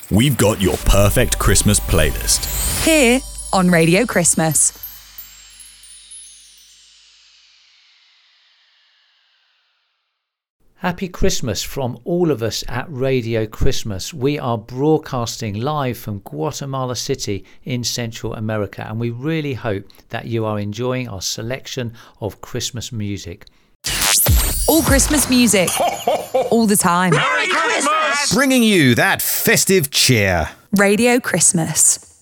We've got your perfect Christmas playlist. Here on Radio Christmas. Happy Christmas from all of us at Radio Christmas. We are broadcasting live from Guatemala City in Central America, and we really hope that you are enjoying our selection of Christmas music. All Christmas music, all the time. Merry Christmas! Bringing you that festive cheer. Radio Christmas.